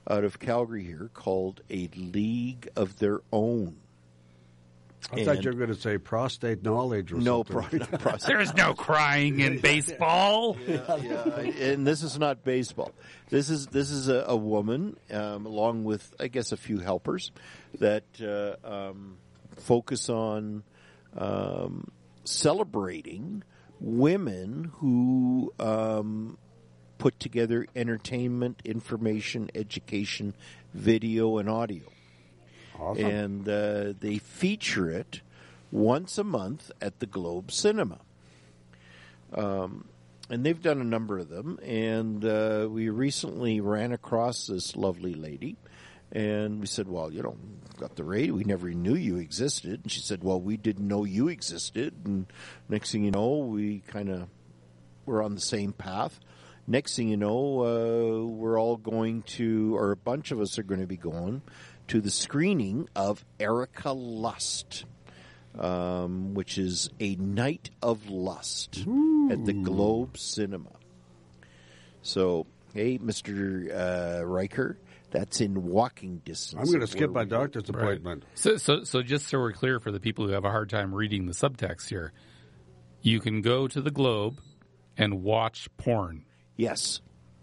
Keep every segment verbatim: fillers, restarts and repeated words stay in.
out of Calgary here called A League of Their Own. I and thought you were going to say prostate knowledge or no, something. No, prostate. There's no crying in baseball. Yeah, yeah. And this is not baseball. This is this is a, a woman, um, along with, I guess, a few helpers, that uh, um, focus on um, celebrating women who um, put together entertainment, information, education, video, and audio. Awesome. And uh, they feature it once a month at the Globe Cinema. Um, and they've done a number of them. And uh, we recently ran across this lovely lady. And we said, well, you know, got the radio. We never knew you existed. And she said, well, we didn't know you existed. And next thing you know, we kind of were on the same path. Next thing you know, uh, we're all going to, or a bunch of us are going to be going to the screening of Erika Lust, um, which is A Night of Lust Ooh. At the Globe Cinema. So, hey, Mister Uh, Riker, that's in walking distance. I'm going to skip my doctor's right. appointment. So, so, so just so we're clear for the people who have a hard time reading the subtext here, you can go to the Globe and watch porn. Yes.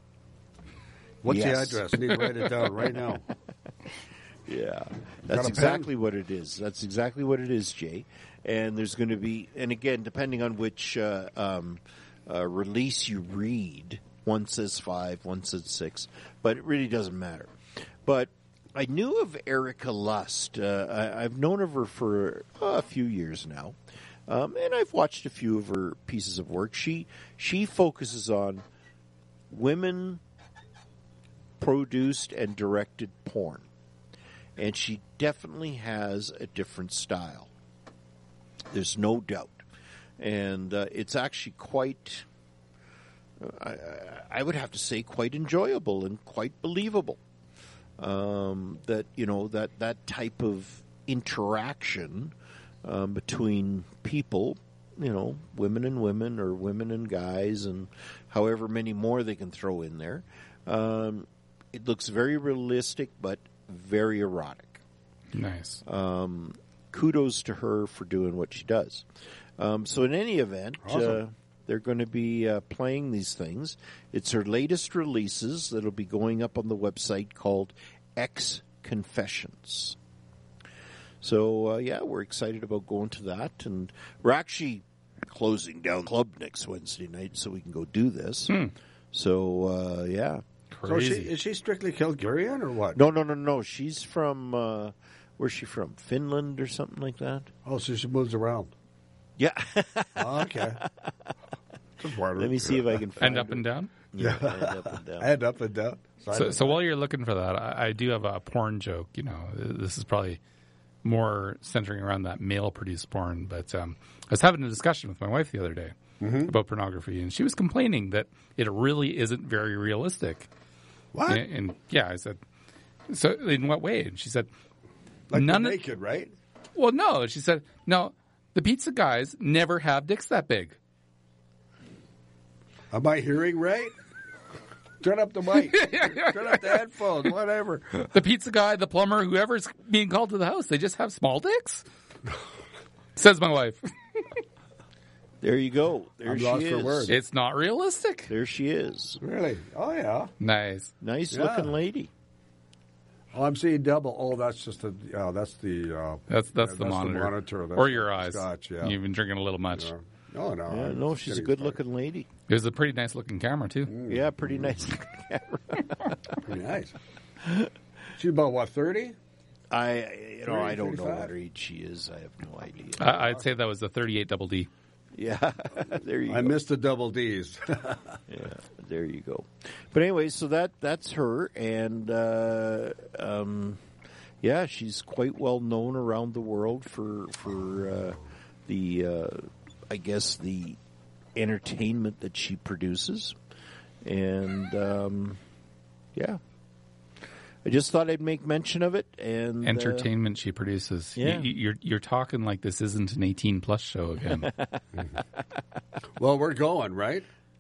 What's yes. the address? I need to write it down right now. Yeah, that's exactly what it is. That's exactly what it is, Jay. And there's going to be, and again, depending on which uh, um, uh, release you read, one says five, one says six, but it really doesn't matter. But I knew of Erika Lust. Uh, I, I've known of her for uh, a few years now, um, and I've watched a few of her pieces of work. She she focuses on women produced and directed porn. And she definitely has a different style. There's no doubt. And uh, it's actually quite, uh, I, I would have to say, quite enjoyable and quite believable. Um, that, you know, that, that type of interaction um, between people, you know, women and women or women and guys and however many more they can throw in there. Um, it looks very realistic, but very erotic. Nice. Um, kudos to her for doing what she does. Um, so in any event, awesome. uh, they're going to be uh, playing these things. It's her latest releases that'll be going up on the website called X Confessions. So, uh, yeah, we're excited about going to that. And we're actually closing down the club next Wednesday night so we can go do this. Hmm. So, uh, yeah. So is she, is she strictly Calgarian or what? No, no, no, no. She's from, uh, where's she from? Finland or something like that? Oh, so she moves around. Yeah. Oh, okay. Let me see if I can find And up her. and down? Yeah, and up and down. And up and down. So, so while you're looking for that, I, I do have a porn joke. You know, this is probably more centering around that male-produced porn. But um, I was having a discussion with my wife the other day mm-hmm. about pornography, and she was complaining that it really isn't very realistic. What? And, and yeah, I said, so in what way? And she said, like none naked, of, right? Well, no. She said, no, the pizza guys never have dicks that big. Am I hearing right? Turn up the mic. Turn up the headphones, whatever. The pizza guy, the plumber, whoever's being called to the house, they just have small dicks? Says my wife. There you go. There I'm she lost is. for words. It's not realistic. There she is. Really? Oh, yeah. Nice. Nice Yeah. looking lady. Oh, I'm seeing double. Oh, that's just a. Uh, that's the. Uh, That's that's yeah, the monitor. The monitor. That's or your eyes. Scotch, yeah. You've been drinking a little much. Yeah. No, no. Yeah, I'm no, she's a getting good started. looking lady. It was a pretty nice looking camera, too. Mm. Yeah, pretty nice looking camera. Pretty nice. She's about, what, thirty? I, you know, I don't know thirty-five? what age she is. I have no idea. I, I'd say that was the thirty-eight double D. Yeah, there you I go. missed the double D's. Yeah, there you go. But anyway, so that that's her, and uh, um, yeah, she's quite well known around the world for for uh, the, uh, I guess, the entertainment that she produces, and um, yeah. I just thought I'd make mention of it. And Entertainment she produces. Yeah. You, you're you're talking like this isn't an eighteen plus show again. Well, we're going, right?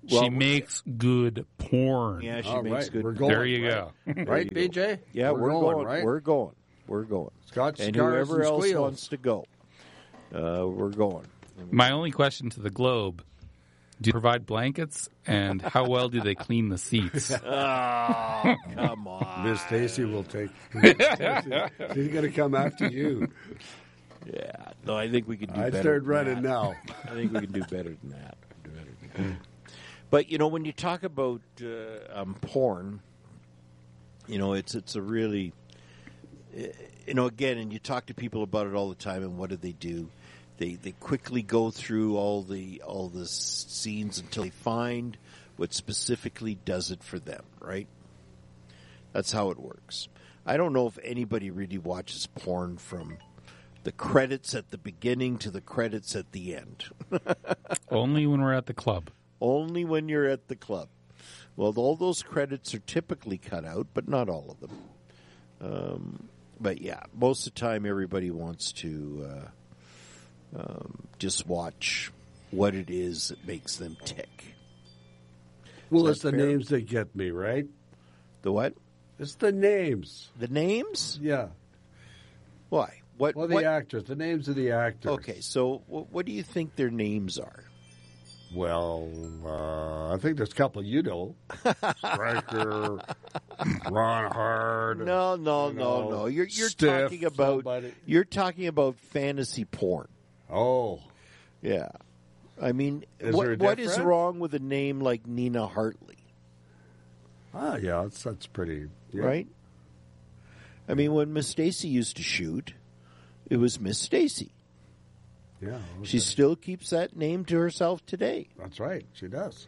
Well, she makes good porn. Yeah, she All makes right, good. we're going, there you right? go. Right, you B go. J? Yeah, we're, going, going. right? We're going. We're going. Scotch, And cigars, whoever and else squeals. wants to go, uh, we're going. My only question to the Globe: do you provide blankets, and how well do they clean the seats? Oh, come on. Miss Stacy will take. Miss Stacy, she's going to come after you. Yeah. No, I think we can do I'd better. start than running that. now. I think we can do better than that. Do better than that. But you know, when you talk about uh, um, porn, you know, it's it's a really, uh, you know, again, and you talk to people about it all the time, and what do they do? They they quickly go through all the all the scenes until they find what specifically does it for them, right? That's how it works. I don't know if anybody really watches porn from the credits at the beginning to the credits at the end. Only when we're at the club. Only when you're at the club. Well, all those credits are typically cut out, but not all of them. Um, but yeah, most of the time everybody wants to uh, um, just watch what it is that makes them tick. Well, Is it's that the fair? names that get me, right? The what? It's the names. The names? Yeah. Why? What? Well, the what? actors. The names of the actors. Okay, so wh- what do you think their names are? Well, uh, I think there's a couple you know. Stryker, Ron Hard. No, no, you no, know, no. You're you're Stiff, talking about somebody. you're talking about fantasy porn. Oh. Yeah, I mean, Is what there a what is difference? wrong with a name like Nina Hartley, Ah, yeah, that's, that's pretty. Yeah. right? I mean, when Miss Stacy used to shoot, it was Miss Stacy. Yeah. okay. She still keeps that name to herself today. That's right. She does.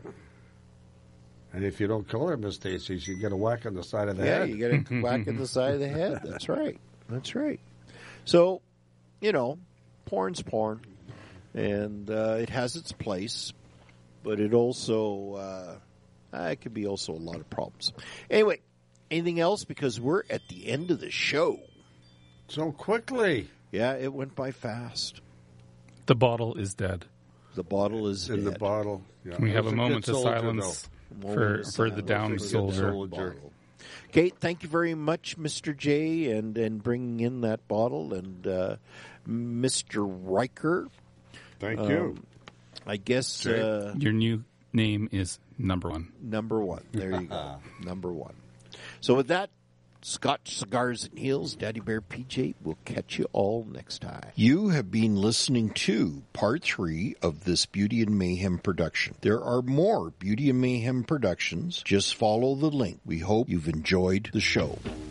And if you don't call her Miss Stacy, she get a whack on the side of the Yeah, head. you get a whack in the side of the head. That's right. That's right. So, you know, porn's porn, and uh, it has its place, but it also uh, uh, it could be also a lot of problems. Anyway, anything else? Because we're at the end of the show. So quickly. Yeah, it went by fast. The bottle is dead. The bottle is In the dead. bottle. Yeah. Can we It have was a good moment of soldier, silence Moment for of for the silence downed for the soldier? soldier. Okay, thank you very much, Mister J, and, and bringing in that bottle, and uh, Mister Riker. Thank Um, you. I guess Jay? uh, Your new name is number one. number one. There you go. Number one. So with that, Scotch Cigars and Heels, Daddy Bear P J, we'll catch you all next time. You have been listening to part three of this Beauty and Mayhem production. There are more Beauty and Mayhem productions. Just follow the link. We hope you've enjoyed the show.